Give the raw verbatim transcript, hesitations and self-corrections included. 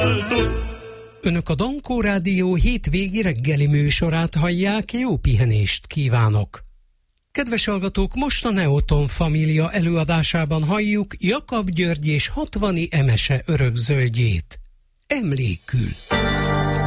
Önök a Dankó Rádió hétvégi reggeli műsorát hallják, jó pihenést kívánok! Kedves hallgatók, most a Neoton Família előadásában halljuk Jakab György és hatvani Emese örökzöldjét. Emlékül!